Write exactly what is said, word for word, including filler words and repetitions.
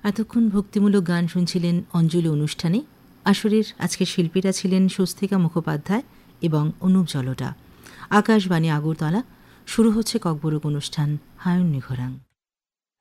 এতক্ষণ ভক্তিমূলক গান শুনছিলেন অঞ্জলি অনুষ্ঠানে। আসরের আজকের শিল্পীরা ছিলেন স্বস্তিকা মুখোপাধ্যায় এবং অনুপ জলোটা। আকাশবাণী আগরতলা। শুরু হচ্ছে ককবরক অনুষ্ঠান হায়ুন নিঘোরাং।